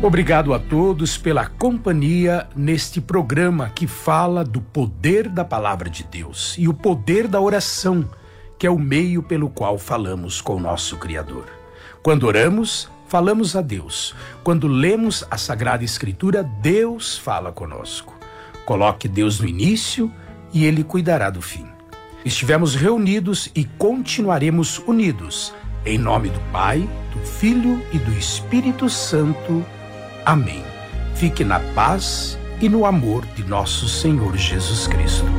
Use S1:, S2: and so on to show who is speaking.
S1: Obrigado a todos pela companhia neste programa que fala do poder da palavra de Deus e o poder da oração, que é o meio pelo qual falamos com o nosso Criador. Quando oramos, falamos a Deus. Quando lemos a Sagrada Escritura, Deus fala conosco. Coloque Deus no início e Ele cuidará do fim. Estivemos reunidos e continuaremos unidos. Em nome do Pai, do Filho e do Espírito Santo. Amém. Fique na paz e no amor de nosso Senhor Jesus Cristo.